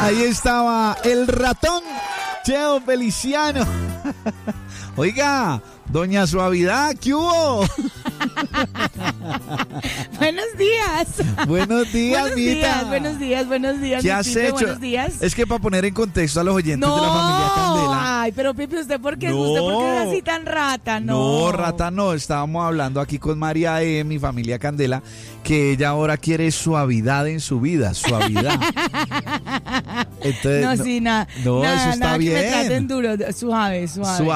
Ahí estaba el ratón Cheo Feliciano. Oiga, doña Suavidad, ¿qué hubo? Buenos días. Buenos días, Mita. Buenos días. ¿Qué has hecho? Buenos días. Es que para poner en contexto a los oyentes de la familia Candela. Ay, pero Pipe, ¿usted por qué? No. ¿Usted por qué es así tan rata? No, rata no. Estábamos hablando aquí con María mi familia Candela, que ella ahora quiere suavidad en su vida. Suavidad. Entonces, No, sí, nada. No, nada, eso está nada bien. Que me traten duro. Suave.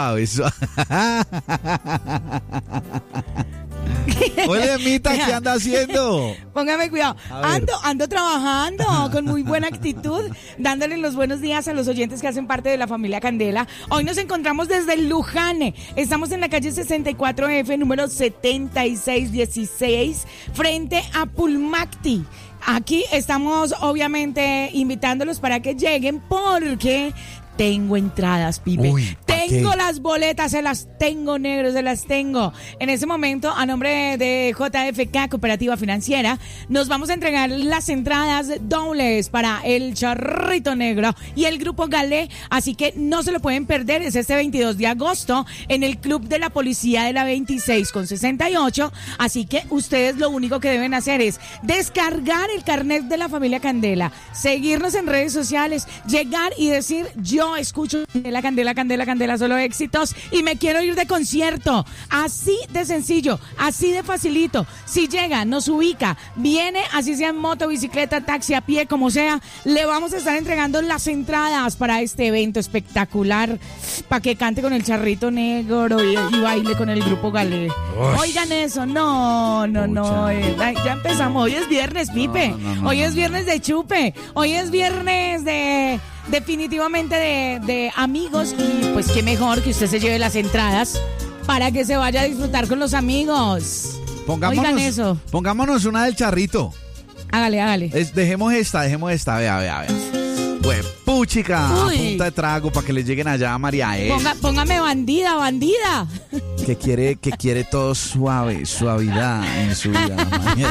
Oye, Mita, ¿qué anda haciendo? Póngame cuidado. Ando trabajando con muy buena actitud, dándole los buenos días a los oyentes que hacen parte de la familia Candela. Hoy nos encontramos desde Luján. Estamos en la calle 64F, número 7616, frente a Pulmacti. Aquí estamos, obviamente, invitándolos para que lleguen porque tengo entradas, Pipe. Uy, tengo ¿qué? las boletas, se las tengo, negro, se las tengo. En ese momento, a nombre de JFK Cooperativa Financiera, nos vamos a entregar las entradas dobles para el Charrito Negro y el Grupo Galé. Así que no se lo pueden perder. Es este 22 de agosto en el Club de la Policía de la 26 con 68. Así que ustedes lo único que deben hacer es descargar el carnet de la familia Candela, seguirnos en redes sociales, llegar y decir: yo escucho Candela, solo éxitos y me quiero ir de concierto. Así de sencillo, así de facilito. Si llega, nos ubica, viene, así sea en moto, bicicleta, taxi, a pie, como sea, le vamos a estar entregando las entradas para este evento espectacular, para que cante con el Charrito Negro y baile con el Grupo Galé. Oigan eso, no, ya empezamos. Hoy es viernes, Pipe. Hoy es viernes de chupe. Hoy es viernes de... definitivamente de amigos, y pues qué mejor que usted se lleve las entradas para que se vaya a disfrutar con los amigos. Oigan eso. Pongámonos una del Charrito. Hágale. Dejemos esta, vea. Puchica, a punta de trago para que le lleguen allá a María Póngame bandida. Que quiere todo suavidad en su vida.